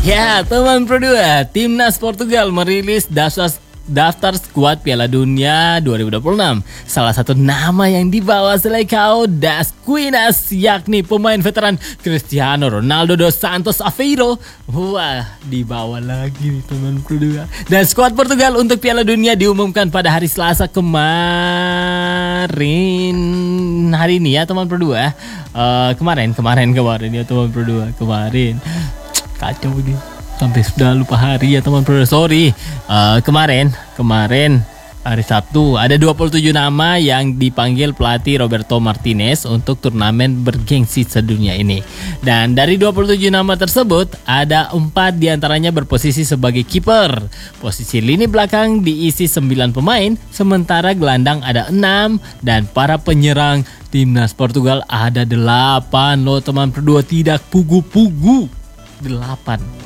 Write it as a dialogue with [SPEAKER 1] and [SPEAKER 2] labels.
[SPEAKER 1] Ya, teman Pro 2, Timnas Portugal merilis daftar skuad Piala Dunia 2026. Salah satu nama yang dibawa Seleção das Quinas yakni pemain veteran Cristiano Ronaldo dos Santos Aveiro. Wah, dibawa lagi nih teman Pro 2. Dan skuad Portugal untuk Piala Dunia diumumkan pada hari Selasa kemarin. Hari ini ya teman Pro 2. Kemarin ya teman Pro 2. Kemarin. Kacau ini. Sampai sudah lupa hari ya teman Pro. Sorry. Kemarin hari Sabtu ada 27 nama yang dipanggil pelatih Roberto Martinez untuk turnamen bergengsi sedunia ini. Dan dari 27 nama tersebut ada 4 diantaranya berposisi sebagai kiper. Posisi lini belakang diisi 9 pemain, sementara gelandang ada 6 dan para penyerang timnas Portugal ada 8 loh teman Pro 2, tidak pugu-pugu. 8.